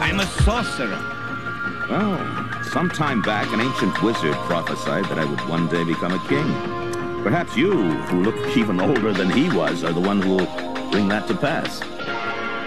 I'm a sorcerer. Well, some time back, an ancient wizard prophesied that I would one day become a king. Perhaps you, who look even older than he was, are the one who will bring that to pass.